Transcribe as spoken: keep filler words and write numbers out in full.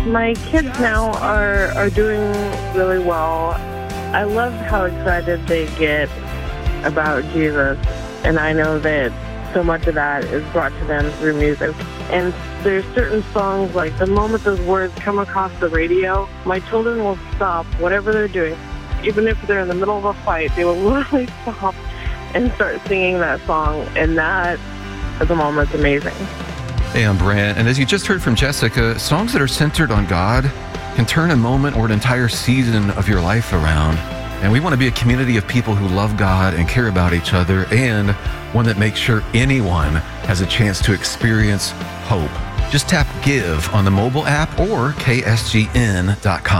My kids now are, are doing really well. I love how excited they get about Jesus, and I know that so much of that is brought to them through music. And there's certain songs, like the moment those words come across the radio, my children will stop whatever they're doing. Even if they're in the middle of a fight, they will literally stop and start singing that song, and that is a moment that's amazing. Hey, I'm Brant, and as you just heard from Jessica, songs that are centered on God can turn a moment or an entire season of your life around. And we want to be a community of people who love God and care about each other, and one that makes sure anyone has a chance to experience hope. Just tap Give on the mobile app or K S G N dot com.